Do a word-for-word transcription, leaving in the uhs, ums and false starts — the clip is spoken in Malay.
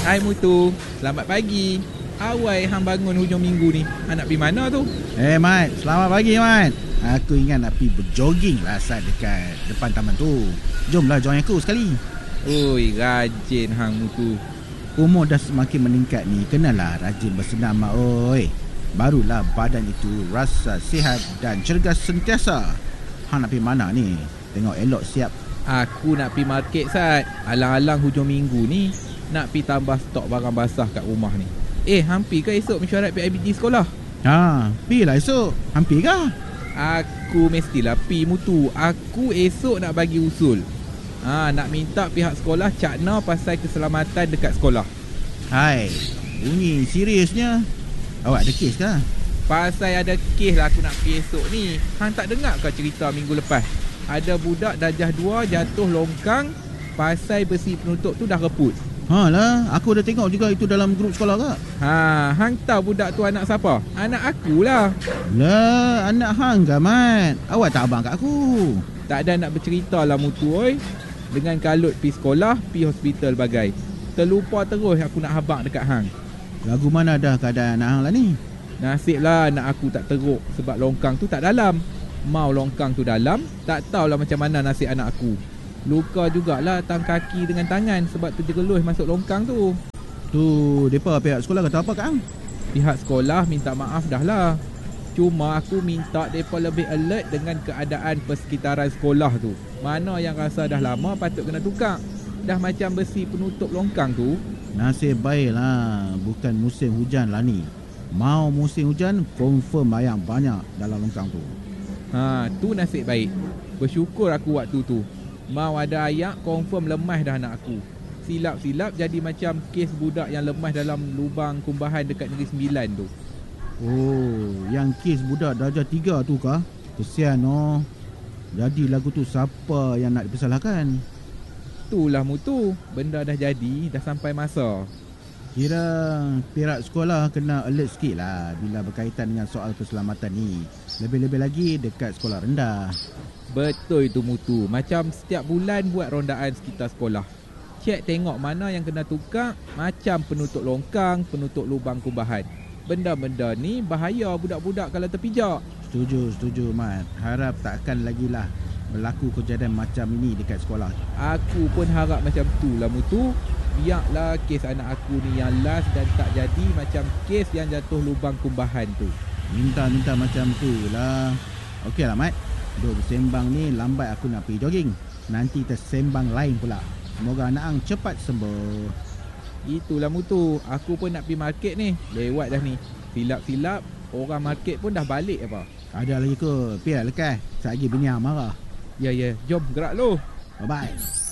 Hai Mutu, selamat pagi. Awai hang bangun hujung minggu ni. Hang nak pergi mana tu? Eh Mat, selamat pagi Mat. Aku ingat nak pergi berjoging lah saat dekat depan taman tu. Jomlah join aku sekali. Oi, rajin hang Mutu. Umur dah semakin meningkat ni, kenalah rajin bersenam Mak oi. Barulah badan itu rasa sihat dan cergas sentiasa. Hang nak pergi mana ni? Tengok elok siap. Aku nak pergi market Sat. Alang-alang hujung minggu ni nak pergi tambah stok barang basah kat rumah ni. Eh, hampir ke esok mesyuarat P I B T sekolah? Ha, pergilah esok. Hampir ke? Aku mestilah pergi Mutu. Aku esok nak bagi usul. Ha, nak minta pihak sekolah cakna pasal keselamatan dekat sekolah. Hai, bunyi seriusnya. Awak ada kes ke? Pasal ada kes lah aku nak pergi esok ni. Hang tak dengar ke cerita minggu lepas? Ada budak darjah dua jatuh longkang pasal besi penutup tu dah reput. Ha lah, aku dah tengok juga itu dalam grup sekolah kak. Ha, hang tahu budak tu anak siapa? Anak aku lah. Lah, anak hang ke Mat? Awak tak abang kat aku. Tak ada nak bercerita lah Mutu oi. Dengan kalut pi sekolah, pi hospital bagai. Terlupa terus aku nak habaq dekat hang. Lagu mana dah keadaan anak hang lah ni? Nasib lah anak aku tak teruk sebab longkang tu tak dalam. Mau longkang tu dalam, tak tahulah macam mana nasib anak aku. Luka jugalah tang kaki dengan tangan sebab terjerumus masuk longkang tu. Tu, depa pihak sekolah kata apa kat hang? Pihak sekolah minta maaf dah lah. Cuma aku minta depa lebih alert dengan keadaan persekitaran sekolah tu. Mana yang rasa dah lama patut kena tukar. Dah macam besi penutup longkang tu. Nasib baiklah, bukan musim hujan lah ni. Mau musim hujan, confirm bayang banyak dalam longkang tu. Ha, tu nasib baik. Bersyukur aku waktu tu. Mau ada ayak, confirm lemah dah anak aku. Silap-silap jadi macam kes budak yang lemah dalam lubang kumbahan dekat Negeri Sembilan tu. Oh, yang kes budak darjah tiga tu kah? Kesian oh. Jadi lagu tu siapa yang nak dipersalahkan? Itulah Mutu. Benda dah jadi, dah sampai masa. Kira pihak sekolah kena alert sikit lah bila berkaitan dengan soal keselamatan ni. Lebih-lebih lagi dekat sekolah rendah. Betul itu Mutu. Macam setiap bulan buat rondaan sekitar sekolah. Cek tengok mana yang kena tukar. Macam penutup longkang, penutup lubang kumbahan. Benda-benda ni bahaya budak-budak kalau terpijak. Setuju, setuju Mat. Harap takkan lagi lah berlaku kejadian macam ini dekat sekolah. Aku pun harap macam tu lah Mutu. Biarlah kes anak aku ni yang last dan tak jadi macam kes yang jatuh lubang kumbahan tu. Minta-minta macam tu lah. Okey lah Mat. Duk bersembang ni lambat aku nak pergi jogging. Nanti tersembang lain pula. Semoga anak ang cepat sembuh. Itulah Mutu. Aku pun nak pergi market ni. Lewat dah ni. Silap-silap orang market pun dah balik apa. Ada lagi ke? Biar lekas. Sekejap lagi bini ang marah. Ya ya, jom gerak lu. Bye-bye.